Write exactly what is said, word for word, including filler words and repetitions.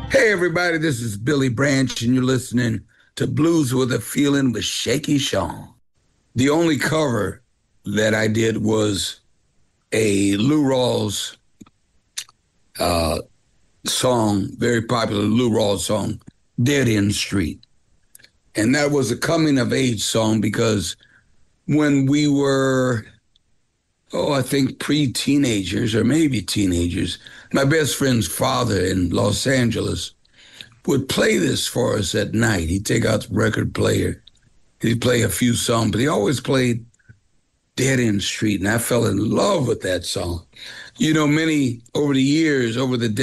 Hey, everybody, this is Billy Branch, and you're listening to Blues with a Feeling with Shaky Sean. The only cover that I did was a Lou Rawls uh, song, very popular Lou Rawls song, Dead End Street. And that was a coming of age song because when we were, oh, I think pre teenagers or maybe teenagers, my best friend's father in Los Angeles would play this for us at night. He'd take out the record player. He'd play a few songs, but he always played Dead End Street, and I fell in love with that song. You know, many over the years, over the